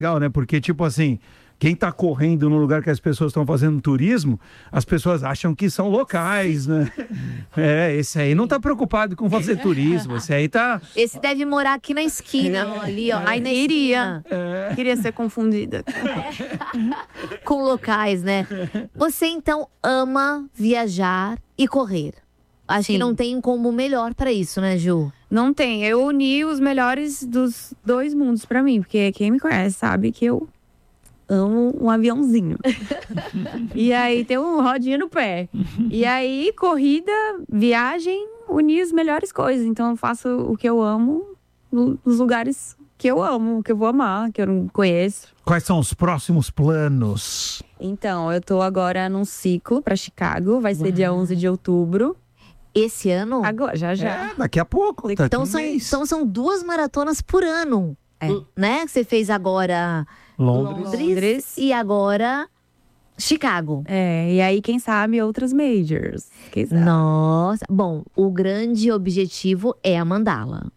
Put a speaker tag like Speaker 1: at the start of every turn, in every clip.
Speaker 1: Legal, né? Porque, tipo assim, quem tá correndo no lugar que as pessoas estão fazendo turismo, as pessoas acham que são locais, né? Esse aí não tá preocupado com fazer turismo, esse aí tá...
Speaker 2: Esse deve morar aqui na esquina, ali, ó.
Speaker 3: Ai, nem iria. Queria ser confundida.
Speaker 2: Com locais, né? Você, então, ama viajar e correr. Acho que não tem como melhor pra isso, né, Ju?
Speaker 3: Não tem. Eu uni os melhores dos dois mundos pra mim. Porque quem me conhece sabe que eu amo um aviãozinho. E aí tem um rodinha no pé. E aí, corrida, viagem, uni as melhores coisas. Então eu faço o que eu amo nos lugares que eu amo, que eu vou amar, que eu não conheço.
Speaker 1: Quais são os próximos planos?
Speaker 3: Então, eu tô agora num ciclo pra Chicago. Vai ser dia 11 de outubro.
Speaker 2: Esse ano?
Speaker 3: Agora, já.
Speaker 1: Daqui a pouco.
Speaker 2: Então são 2 maratonas por ano, né? Que você fez agora Londres e agora Chicago.
Speaker 3: E aí, quem sabe, outras majors. Quem sabe?
Speaker 2: Nossa. Bom, o grande objetivo é a mandala.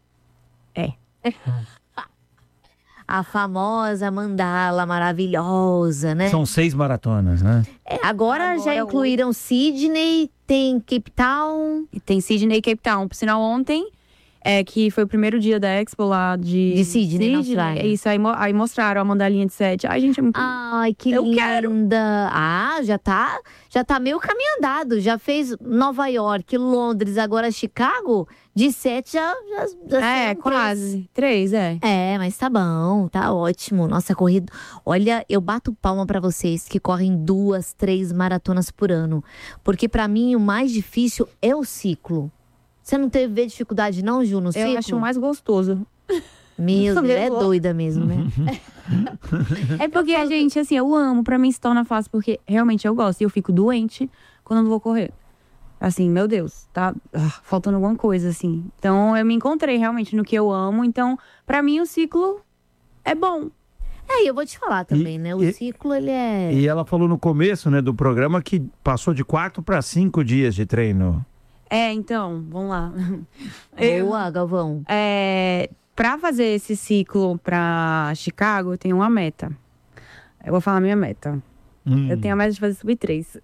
Speaker 2: A famosa mandala maravilhosa, né?
Speaker 1: São 6 maratonas, né?
Speaker 2: Agora já incluíram Sydney, tem Cape Town.
Speaker 3: E tem Sydney e Cape Town. Por sinal, ontem, que foi o primeiro dia da Expo lá de
Speaker 2: Sydney, na Austrália.
Speaker 3: Isso, aí mostraram a mandalinha de 7. Ai, gente, é muito...
Speaker 2: Ai, que linda.
Speaker 3: Quero.
Speaker 2: Já tá meio caminho andado. Já fez Nova York, Londres, agora Chicago. De 7 já
Speaker 3: quase. 3,
Speaker 2: mas tá bom, tá ótimo. Nossa, corrida... Olha, eu bato palma pra vocês que correm 2, 3 maratonas por ano. Porque pra mim, o mais difícil é o ciclo. Você não teve dificuldade não, Ju, no ciclo?
Speaker 3: Eu acho mais gostoso.
Speaker 2: Meu Deus, é doida mesmo, né?
Speaker 3: É porque a gente, assim, eu amo. Pra mim se torna fácil, porque realmente eu gosto. E eu fico doente quando eu não vou correr. Assim, meu Deus, tá faltando alguma coisa, assim. Então, eu me encontrei realmente no que eu amo. Então, pra mim, o ciclo é bom.
Speaker 2: E eu vou te falar também, né? O ciclo, ele é...
Speaker 1: E ela falou no começo, né, do programa que passou de 4 para 5 dias de treino.
Speaker 3: Então, vamos lá.
Speaker 2: Boa, Galvão.
Speaker 3: Pra fazer esse ciclo pra Chicago, eu tenho uma meta. Eu vou falar minha meta. Eu tenho a meta de fazer sub-3.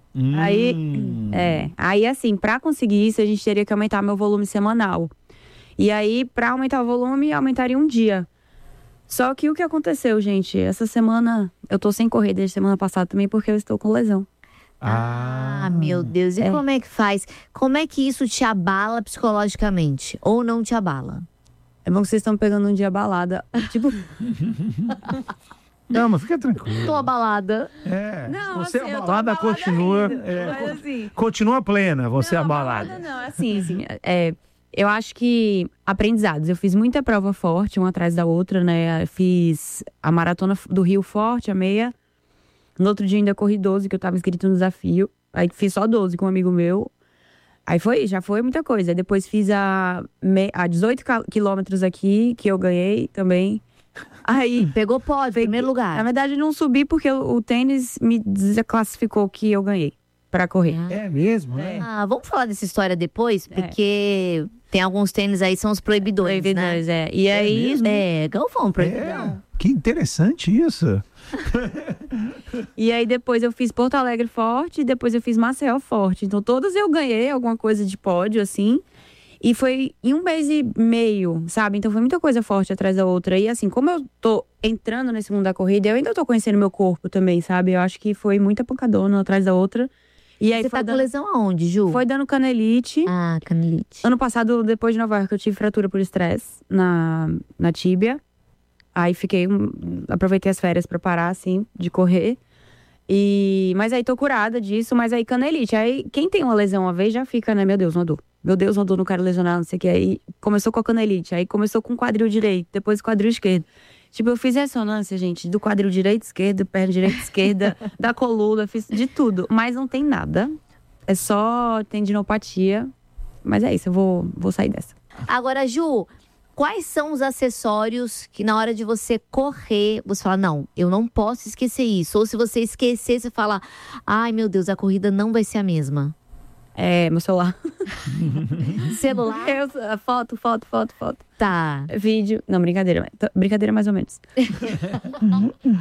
Speaker 3: Aí, assim, pra conseguir isso, a gente teria que aumentar meu volume semanal. E aí, pra aumentar o volume, aumentaria um dia. Só que o que aconteceu, gente? Essa semana, eu tô sem correr desde semana passada também, porque eu estou com lesão.
Speaker 2: Meu Deus. E como é que faz? Como é que isso te abala psicologicamente? Ou não te abala?
Speaker 3: É bom que vocês estão pegando um dia abalada. Tipo...
Speaker 1: Não, mas fica tranquilo.
Speaker 2: Tô abalada.
Speaker 3: Não,
Speaker 1: você
Speaker 3: assim,
Speaker 1: abalada continua.
Speaker 3: Mas, assim,
Speaker 1: Continua plena, você abalada.
Speaker 3: Não, assim, eu acho que aprendizados. Eu fiz muita prova forte, uma atrás da outra, né? Eu fiz a maratona do Rio Forte, a meia. No outro dia ainda corri 12, que eu tava inscrito no desafio. Aí fiz só 12 com um amigo meu. Aí já foi muita coisa. Aí depois fiz a 18 quilômetros aqui, que eu ganhei também. Aí
Speaker 2: pegou pódio, primeiro lugar.
Speaker 3: Na verdade, não subi porque o tênis me desclassificou que eu ganhei pra correr.
Speaker 1: É mesmo, né?
Speaker 2: Vamos falar dessa história depois, porque tem alguns tênis aí, são os proibidores, né?
Speaker 3: E aí,
Speaker 2: Galvão, proibidão.
Speaker 1: Que interessante isso.
Speaker 3: E aí depois eu fiz Porto Alegre forte, e depois eu fiz Maceió forte. Então todas eu ganhei alguma coisa de pódio, assim. E foi em 1 mês e meio, sabe? Então foi muita coisa forte atrás da outra. E assim, como eu tô entrando nesse mundo da corrida, eu ainda tô conhecendo meu corpo também, sabe? Eu acho que foi muita pancadona atrás da outra. E aí
Speaker 2: Você tá com lesão aonde, Ju?
Speaker 3: Foi dando canelite.
Speaker 2: Canelite.
Speaker 3: Ano passado, depois de Nova York, eu tive fratura por estresse na tíbia. Aí aproveitei as férias pra parar, assim, de correr. Mas aí tô curada disso, mas aí canelite. Aí quem tem uma lesão uma vez já fica, né? Meu Deus, uma dor. Meu Deus, uma dor, não quero lesionar, não sei o que. Aí começou com a canelite, aí começou com o quadril direito, depois quadril esquerdo. Tipo, eu fiz ressonância, gente, do quadril direito, esquerdo, perna direita, esquerda, da coluna, fiz de tudo. Mas não tem nada. É só tendinopatia. Mas é isso, eu vou sair dessa.
Speaker 2: Agora, Ju, quais são os acessórios que na hora de você correr, você fala, não, eu não posso esquecer isso. Ou se você esquecer, você fala, ai meu Deus, a corrida não vai ser a mesma.
Speaker 3: Meu celular.
Speaker 2: Celular?
Speaker 3: Foto.
Speaker 2: Tá.
Speaker 3: Vídeo. Não, brincadeira. Brincadeira mais ou menos.